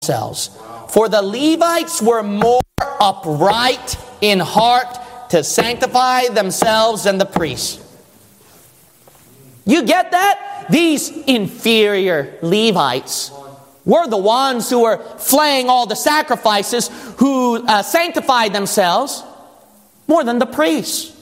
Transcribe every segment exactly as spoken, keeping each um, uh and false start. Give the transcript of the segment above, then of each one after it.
themselves. For the Levites were more upright in heart to sanctify themselves than the priests. You get that? These inferior Levites were the ones who were flaying all the sacrifices, who uh, sanctified themselves more than the priests.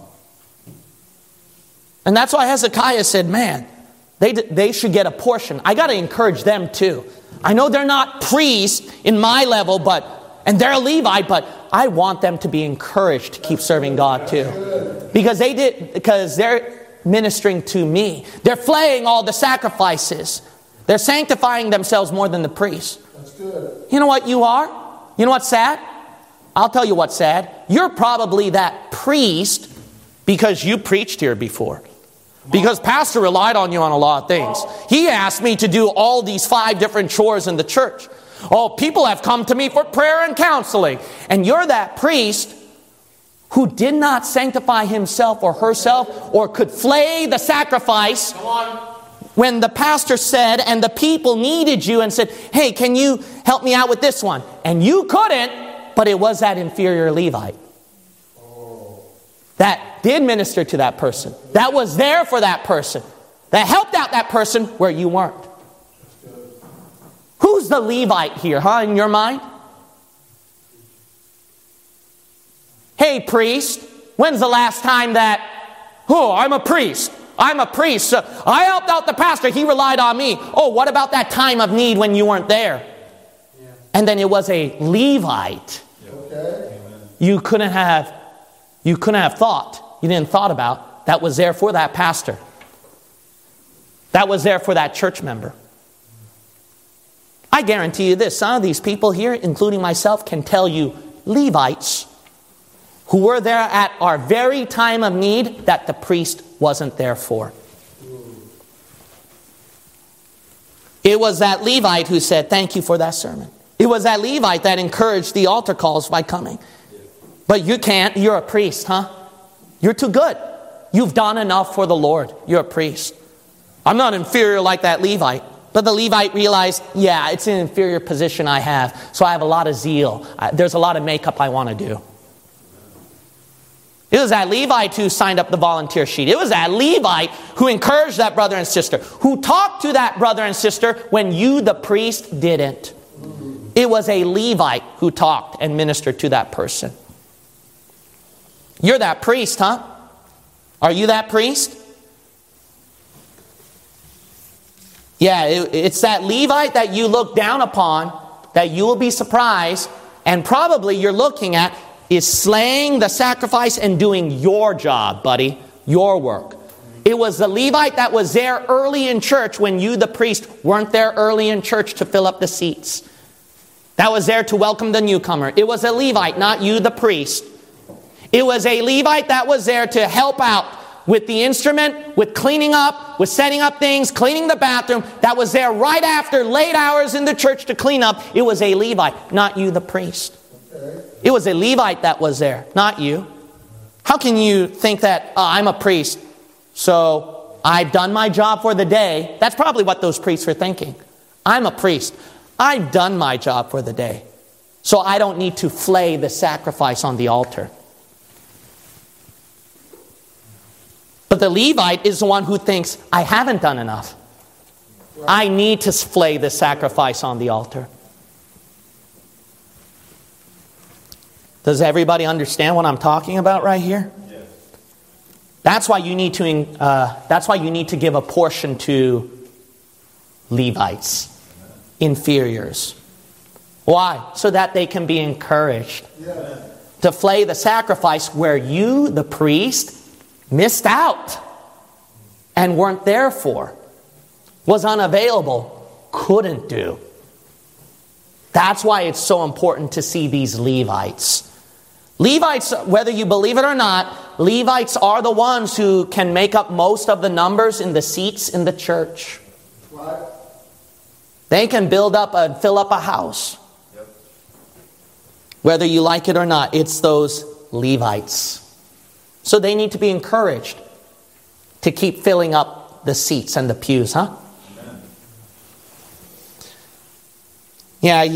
And that's why Hezekiah said, man, they, they should get a portion. I got to encourage them too. I know they're not priests in my level, but and they're a Levite, but I want them to be encouraged to keep serving God too. Because they did, because they're ministering to me. They're flaying all the sacrifices. They're sanctifying themselves more than the priests. That's good. You know what you are? You know what's sad? I'll tell you what's sad. You're probably that priest because you preached here before. Because Pastor relied on you on a lot of things. He asked me to do all these five different chores in the church. Oh, people have come to me for prayer and counseling. And you're that priest who did not sanctify himself or herself or could flay the sacrifice when the pastor said and the people needed you and said, hey, can you help me out with this one? And you couldn't, but it was that inferior Levite that did minister to that person, that was there for that person, that helped out that person where you weren't. Who's the Levite here, huh, in your mind? Hey, priest, when's the last time that, oh, I'm a priest. I'm a priest. I helped out the pastor. He relied on me. Oh, what about that time of need when you weren't there? Yeah. And then it was a Levite. Okay. You couldn't have, you couldn't have thought. You didn't thought about that was there for that pastor. That was there for that church member. I guarantee you this. Some of these people here, including myself, can tell you Levites who were there at our very time of need that the priest wasn't there for. It was that Levite who said, thank you for that sermon. It was that Levite that encouraged the altar calls by coming. But you can't. You're a priest, huh? You're too good. You've done enough for the Lord. You're a priest. I'm not inferior like that Levite. But the Levite realized, yeah, it's an inferior position I have. So I have a lot of zeal. There's a lot of makeup I want to do. It was that Levite who signed up the volunteer sheet. It was that Levite who encouraged that brother and sister, who talked to that brother and sister when you, the priest, didn't. It was a Levite who talked and ministered to that person. You're that priest, huh? Are you that priest? Yeah, it, it's that Levite that you look down upon that you will be surprised, and probably you're looking at is slaying the sacrifice and doing your job, buddy, your work. It was the Levite that was there early in church when you, the priest, weren't there early in church to fill up the seats. That was there to welcome the newcomer. It was a Levite, not you, the priest. It was a Levite that was there to help out with the instrument, with cleaning up, with setting up things, cleaning the bathroom. That was there right after late hours in the church to clean up. It was a Levite, not you, the priest. It was a Levite that was there, not you. How can you think that, oh, I'm a priest, so I've done my job for the day? That's probably what those priests were thinking. I'm a priest. I've done my job for the day, so I don't need to flay the sacrifice on the altar. But the Levite is the one who thinks, I haven't done enough. I need to flay the sacrifice on the altar. Does everybody understand what I'm talking about right here? Yes. That's why you need to. Uh, that's why you need to give a portion to Levites, inferiors. Why? So that they can be encouraged yes. to flay the sacrifice where you, the priest, missed out and weren't there for, was unavailable, couldn't do. That's why it's so important to see these Levites. Levites, whether you believe it or not, Levites are the ones who can make up most of the numbers in the seats in the church. What? They can build up and fill up a house. Yep. Whether you like it or not, it's those Levites. So they need to be encouraged to keep filling up the seats and the pews, huh? Amen. Yeah,